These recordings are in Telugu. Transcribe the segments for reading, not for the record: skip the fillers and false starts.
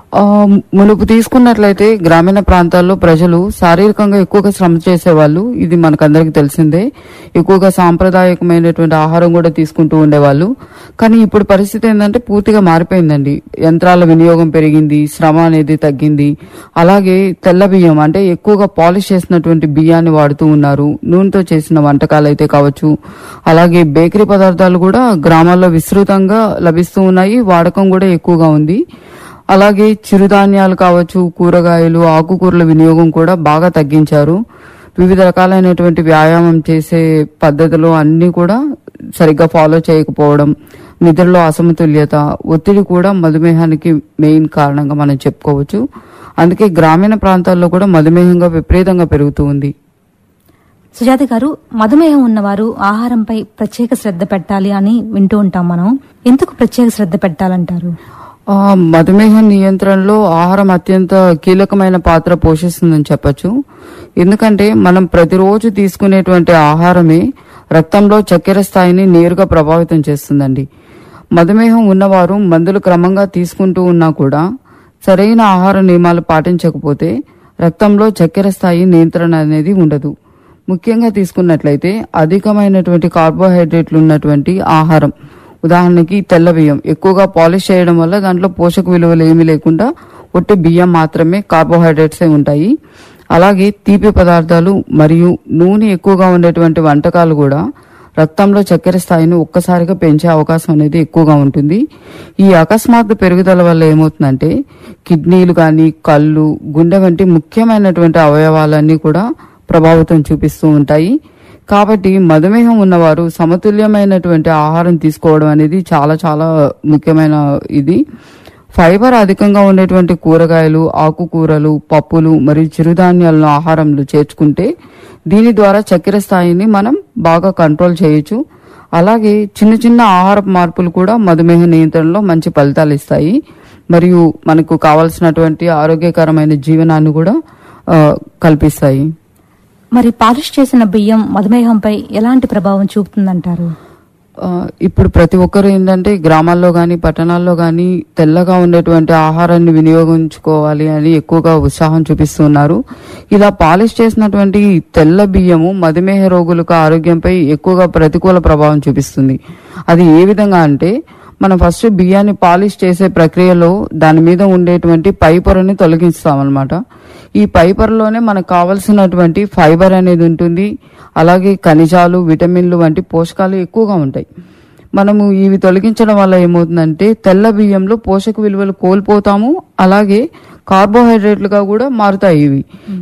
మునుపు తీసుకున్నట్లయితే గ్రామీణ ప్రాంతాల్లో ప్రజలు శారీరకంగా ఎక్కువగా శ్రమ చేసేవాళ్ళు. ఇది మనకందరికి తెలిసిందే. ఎక్కువగా సాంప్రదాయకమైనటువంటి ఆహారం కూడా తీసుకుంటూ ఉండేవాళ్ళు. కానీ ఇప్పుడు పరిస్థితి ఏంటంటే పూర్తిగా మారిపోయిందండి. యంత్రాల వినియోగం పెరిగింది, శ్రమ అనేది తగ్గింది. అలాగే తెల్ల బియ్యం అంటే ఎక్కువగా పాలిష్ చేసినటువంటి బియ్యాన్ని వాడుతూ ఉన్నారు. నూనెతో చేసిన వంటకాలు అయితే కావచ్చు, అలాగే బేకరీ పదార్థాలు కూడా గ్రామాల్లో విస్తృతంగా లభిస్తూ ఉన్నాయి. వాడకం కూడా ఎక్కువగా ఉంది. అలాగే చిరుధాన్యాలు కావచ్చు, కూరగాయలు, ఆకుకూరల వినియోగం కూడా బాగా తగ్గించారు. వివిధ రకాలైనటువంటి వ్యాయామం చేసే పద్ధతులు అన్ని కూడా సరిగ్గా ఫాలో చేయకపోవడం, నిద్రలో అసమతుల్యత, ఒత్తిడి కూడా మధుమేహానికి మెయిన్ కారణంగా మనం చెప్పుకోవచ్చు. అందుకే గ్రామీణ ప్రాంతాల్లో కూడా మధుమేహంగా విపరీతంగా పెరుగుతూ ఉంది. సుజాత గారు, మధుమేహం ఉన్నవారు ఆహారంపై ప్రత్యేక శ్రద్ధ పెట్టాలి అని వింటూ ఉంటాం మనం. ఎందుకు ప్రత్యేక శ్రద్ధ పెట్టాలంటారు? మధుమేహ నియంత్రణలో ఆహారం అత్యంత కీలకమైన పాత్ర పోషిస్తుందని చెప్పొచ్చు. ఎందుకంటే మనం ప్రతిరోజు తీసుకునేటువంటి ఆహారమే రక్తంలో చక్కెర స్థాయిని నేరుగా ప్రభావితం చేస్తుందండి. మధుమేహం ఉన్నవారు మందులు క్రమంగా తీసుకుంటూ ఉన్నా కూడా సరైన ఆహార నియమాలు పాటించకపోతే రక్తంలో చక్కెర స్థాయి నియంత్రణ అనేది ఉండదు. ముఖ్యంగా తీసుకున్నట్లయితే అధికమైనటువంటి కార్బోహైడ్రేట్లు ఉన్నటువంటి ఆహారం, ఉదాహరణకి తెల్ల బియ్యం ఎక్కువగా పాలిష్ చేయడం వల్ల దాంట్లో పోషక విలువలు ఏమీ లేకుండా ఒట్టి బియ్యం మాత్రమే కార్బోహైడ్రేట్సే ఉంటాయి. అలాగే తీపి పదార్థాలు మరియు నూనె ఎక్కువగా ఉండేటువంటి వంటకాలు కూడా రక్తంలో చక్కెర స్థాయిని ఒక్కసారిగా పెంచే అవకాశం అనేది ఎక్కువగా ఉంటుంది. ఈ అకస్మాత్తు పెరుగుదల వల్ల ఏమవుతుందంటే కిడ్నీలు కానీ, కళ్ళు, గుండె వంటి ముఖ్యమైనటువంటి అవయవాలన్నీ కూడా ప్రభావితం చూపిస్తూ ఉంటాయి. కాబట్టి మధుమేహం ఉన్నవారు సమతుల్యమైనటువంటి ఆహారం తీసుకోవడం అనేది చాలా చాలా ముఖ్యమైన ఇది. ఫైబర్ అధికంగా ఉండేటువంటి కూరగాయలు, ఆకుకూరలు, పప్పులు మరియు చిరుధాన్యాలను ఆహారంలో చేర్చుకుంటే దీని ద్వారా చక్కెర స్థాయిని మనం బాగా కంట్రోల్ చేయొచ్చు. అలాగే చిన్న చిన్న ఆహార మార్పులు కూడా మధుమేహ నియంత్రణలో మంచి ఫలితాలు ఇస్తాయి మరియు మనకు కావాల్సినటువంటి ఆరోగ్యకరమైన జీవనాన్ని కూడా కల్పిస్తాయి. మరి పాలిష్ చేసిన బియ్యం మధుమేహంపై ఎలాంటి ప్రభావం చూపుతుందంటారు? ఇప్పుడు ప్రతి ఒక్కరు ఏంటంటే గ్రామాల్లో గాని, పట్టణాల్లో గాని తెల్లగా ఉండేటువంటి ఆహారాన్ని వినియోగించుకోవాలి అని ఎక్కువగా ఉత్సాహం చూపిస్తున్నారు. ఇలా పాలిష్ చేసినటువంటి తెల్ల బియ్యము మధుమేహ రోగులకు ఆరోగ్యంపై ఎక్కువగా ప్రతికూల ప్రభావం చూపిస్తుంది. అది ఏ విధంగా అంటే మనం ఫస్ట్ బియ్యాన్ని పాలిష్ చేసే ప్రక్రియలో దాని మీద ఉండేటువంటి పై పొరని తొలగిస్తామన్నమాట. ఈ పై పొరలోనే మనకు కావలసినటువంటి ఫైబర్ అనేది ఉంటుంది. అలాగే ఖనిజాలు, విటమిన్లు వంటి పోషకాలు ఎక్కువగా ఉంటాయి. మనము ఇవి తొలగించడం వల్ల ఏమవుతుందంటే తెల్ల బియ్యంలో పోషక విలువలు కోల్పోతాము. అలాగే కార్బోహైడ్రేట్లుగా కూడా మారుతాయి ఇవి.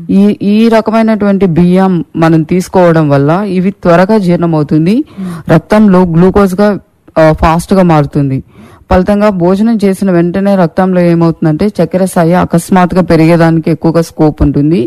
ఈ రకమైనటువంటి బియ్యం మనం తీసుకోవడం వల్ల ఇవి త్వరగా జీర్ణమవుతుంది. రక్తంలో గ్లూకోజ్ గా ఫాస్ట్ గా మారుతుంది. ఫలితంగా భోజనం చేసిన వెంటనే రక్తంలో ఏమవుతుందంటే చక్కెర స్థాయి అకస్మాత్తుగా పెరిగేదానికి ఎక్కువగా స్కోప్ ఉంటుంది.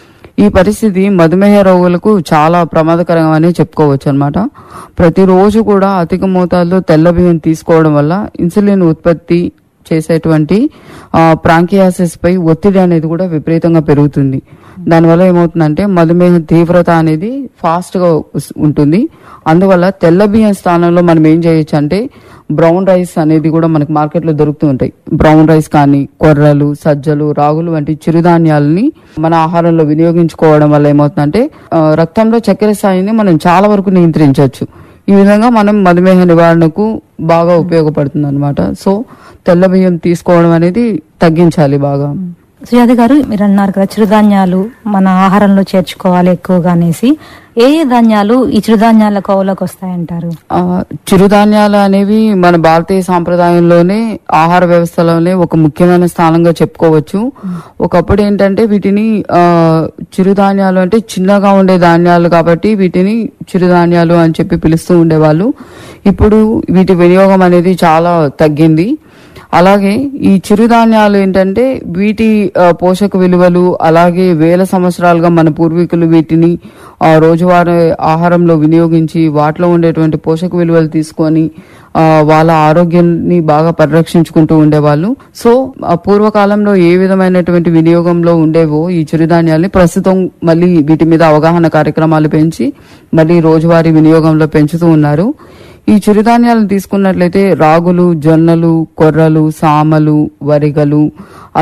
ఈ పరిస్థితి మధుమేహ రోగులకు చాలా ప్రమాదకరంగానే చెప్పుకోవచ్చు అన్నమాట. ప్రతిరోజు కూడా అధిక మోతాదులో తెల్ల బియ్యం తీసుకోవడం వల్ల ఇన్సులిన్ ఉత్పత్తి చేసేటువంటి ప్రాంకియాసిస్ పై ఒత్తిడి అనేది కూడా విపరీతంగా పెరుగుతుంది. దానివల్ల ఏమవుతుందంటే మధుమేహ తీవ్రత అనేది ఫాస్ట్ గా ఉంటుంది. అందువల్ల తెల్ల బియ్యం స్థానంలో మనం ఏం చేయొచ్చు అంటే బ్రౌన్ రైస్ అనేది కూడా మనకి మార్కెట్ లో దొరుకుతూ ఉంటాయి. బ్రౌన్ రైస్ కానీ, కొర్రలు, సజ్జలు, రాగులు వంటి చిరుధాన్యాలని మన ఆహారంలో వినియోగించుకోవడం వల్ల ఏమవుతుందంటే రక్తంలో చక్కెర స్థాయిని మనం చాలా వరకు నియంత్రించవచ్చు. ఈ విధంగా మనం మధుమేహ నివారణకు బాగా ఉపయోగపడుతుంది అన్నమాట. సో తెల్ల బియ్యం తీసుకోవడం అనేది తగ్గించాలి బాగా. సుజాత గారు, మీరు అన్నారు కదా చిరుధాన్యాలు మన ఆహారంలో చేర్చుకోవాలి ఎక్కువగా అనేసి. ఏ ధాన్యాలు ఈ చిరుధాన్యాల కోవలోకి వస్తాయంటారు? చిరుధాన్యాలు అనేవి మన భారతీయ సాంప్రదాయంలోనే ఆహార వ్యవస్థలోనే ఒక ముఖ్యమైన స్థానంగా చెప్పుకోవచ్చు. ఒకప్పుడు ఏంటంటే వీటిని చిరుధాన్యాలు అంటే చిన్నగా ఉండే ధాన్యాలు కాబట్టి వీటిని చిరుధాన్యాలు అని చెప్పి పిలుస్తూ ఉండేవాళ్ళు. ఇప్పుడు వీటి వినియోగం అనేది చాలా తగ్గింది. అలాగే ఈ చిరుధాన్యాలు ఏంటంటే వీటి పోషక విలువలు అలాగే వేల సంవత్సరాలుగా మన పూర్వీకులు వీటిని రోజువారీ ఆహారంలో వినియోగించి వాటిలో ఉండేటువంటి పోషక విలువలు తీసుకొని వాళ్ళ ఆరోగ్యాన్ని బాగా పరిరక్షించుకుంటూ ఉండేవాళ్ళు. సో పూర్వకాలంలో ఏ విధమైనటువంటి వినియోగంలో ఉండేవో ఈ చిరుధాన్యాల్ని ప్రస్తుతం మళ్ళీ వీటి మీద అవగాహన కార్యక్రమాలు పెంచి మళ్ళీ రోజువారీ వినియోగంలో పెంచుతూ ఉన్నారు. ఈ చిరుధాన్యాలను తీసుకున్నట్లయితే రాగులు, జొన్నలు, కొర్రలు, సామలు, వరిగలు